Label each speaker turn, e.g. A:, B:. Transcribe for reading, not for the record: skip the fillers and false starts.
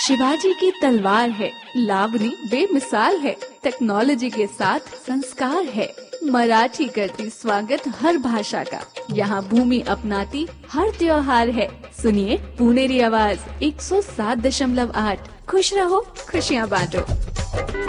A: शिवाजी की तलवार है, लावणी बेमिसाल है, टेक्नोलॉजी के साथ संस्कार है। मराठी करती स्वागत हर भाषा का, यहाँ भूमि अपनाती हर त्योहार है। सुनिए पुणेरी आवाज 107.8। खुश रहो, खुशियाँ बांटो।